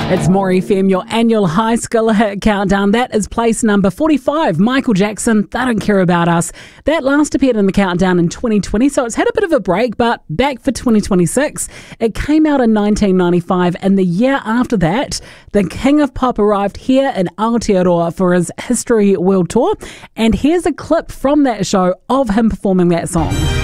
It's More FM, your annual high school hit countdown. That is place number 45, Michael Jackson, They Don't Care About Us. That last appeared in the countdown in 2020, so it's had a bit of a break, but back for 2026. It came out in 1995, and the year after that, the King of Pop arrived here in Aotearoa for his History World Tour. And here's a clip from that show of him performing that song.